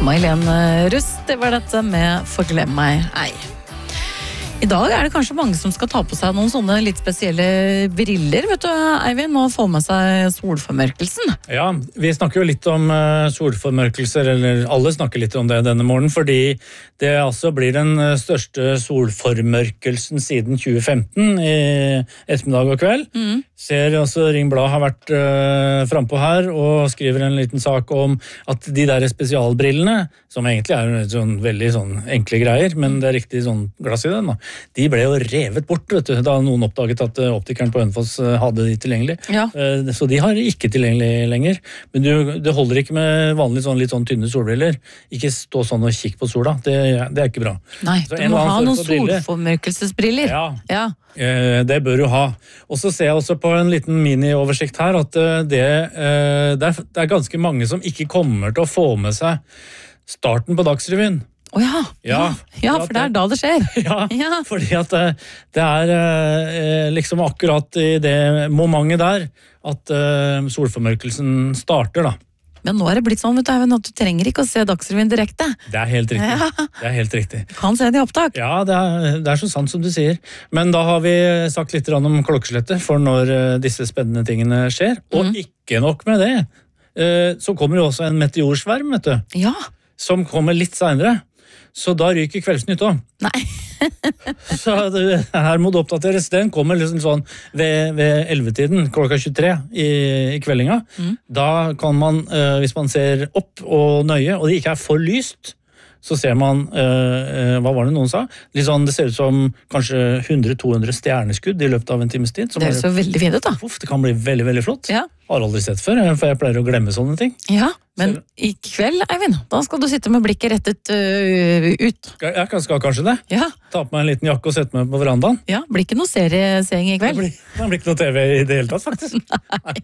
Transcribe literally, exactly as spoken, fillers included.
May-Len Rust, det var dette med Forglem meg ei. I dag er det kanskje mange som skal ta på seg noen sånne litt spesielle briller, vet du, Eivind, og få med seg solformørkelsen. Ja, vi snakker jo litt om solformørkelser, eller alle snakker litt om det denne morgenen, fordi det altså blir den største solformørkelsen siden tjue femten i ettermiddag og kveld. Mm. Ser også Ringblad har vært uh, frempå her og skriver en liten sak om at de der spesialbrillene, som egentlig er sånn, veldig sånn enkle greier, men det er riktig sånn glass i den da, de ble jo revet bort, vet du, da noen oppdaget at optikeren på Hønefoss hadde de tilgjengelig. Ja. Uh, så de har ikke tilgjengelig lenger. Men du, det holder ikke med vanlig sånn, litt sånn tynne solbriller. Ikke stå sånn og kikk på sola, det, det er ikke bra. Nei, du må ha noen solformørkelsesbriller. Ja. Ja. Det bør du ha. Og så ser jeg også på en liten mini-oversikt her at det, det er ganske mange som ikke kommer til å få med seg starten på Dagsrevyen. Å oh ja. Ja. Ja, for det er da det skjer. Ja, ja. Fordi at det er liksom akkurat i det momentet der at solformørkelsen starter da. Men nå er det blitt sånn, vet du, Eivind, at du trenger ikke å se Dagsrevyen direkte. Det er helt riktig. Ja. Det er helt riktig. Du kan se det i opptak. Ja, det er, det er så sant som du sier. Men da har vi sagt litt om klokkeslettet for når disse spennende tingene skjer. Og mm. ikke nok med det, så kommer jo også en meteorsverm, vet du. Ja. Som kommer litt senere. Så da ryker Kveldsnytt også. Nei. Så det, her må det oppdateres. Den kommer liksom sånn ved, ved ellevetiden, klokka tjuetre i, i kveldinga. Mm. Da kan man, uh, hvis man ser opp og nøye, og det ikke er for lyst, så ser man, uh, hva var det noen sa? Litt sånn, det ser ut som kanskje hundre til to hundre stjerneskudd i løpet av en times tid. Det er så veldig fint ut da. Uff, det kan bli veldig, veldig flott. Ja. Har aldri sett før, for jeg pleier å glemme sånne ting. Ja, men i kveld, Eivind, da skal du sitte med blikket rettet uh, ut. Jeg skal kanskje det. Ja. Ta på meg en liten jakke og sette meg på verandaen. Ja, blir ikke noe serieseing i kveld. Det blir, det blir ikke noe T V i det hele tatt, faktisk. Nei.